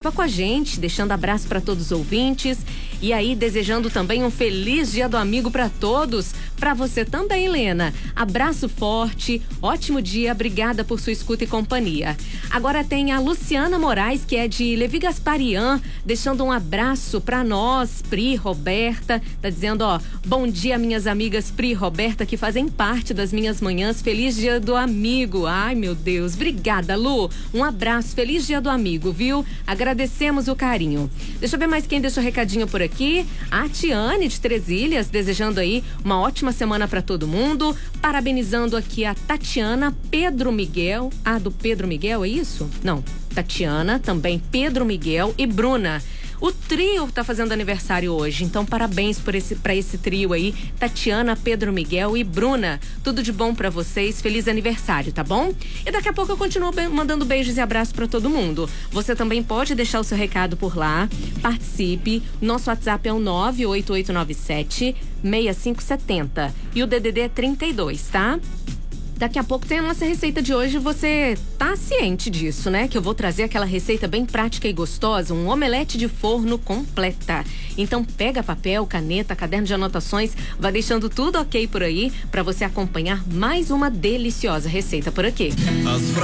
participa com a gente, deixando abraço para todos os ouvintes. E aí, desejando também um feliz Dia do Amigo para todos. Para você também, Lena. Abraço forte, ótimo dia, obrigada por sua escuta e companhia. Agora tem a Luciana Moraes, que é de Levi Gasparian, deixando um abraço para nós, Pri, Roberta. Tá dizendo, ó, bom dia, minhas amigas Pri e Roberta, que fazem parte das minhas manhãs. Feliz Dia do Amigo. Ai, meu Deus. Obrigada, Lu. Um abraço. Feliz Dia do Amigo, viu? Agradecemos o carinho. Deixa eu ver mais quem deixou recadinho por aqui. A Tiane de Três Ilhas, desejando aí uma ótima semana para todo mundo. Parabenizando aqui a Tatiana, Pedro Miguel. Ah, do Pedro Miguel, é isso? Não. Tatiana, também Pedro Miguel e Bruna. O trio tá fazendo aniversário hoje, então parabéns pra esse trio aí, Tatiana, Pedro Miguel e Bruna. Tudo de bom pra vocês, feliz aniversário, tá bom? E daqui a pouco eu continuo mandando beijos e abraços pra todo mundo. Você também pode deixar o seu recado por lá, participe. Nosso WhatsApp é o 98897-6570 e o DDD é 32, tá? Daqui a pouco tem a nossa receita de hoje, você tá ciente disso, né? Que eu vou trazer aquela receita bem prática e gostosa, um omelete de forno completa. Então pega papel, caneta, caderno de anotações, vai deixando tudo ok por aí, pra você acompanhar mais uma deliciosa receita por aqui.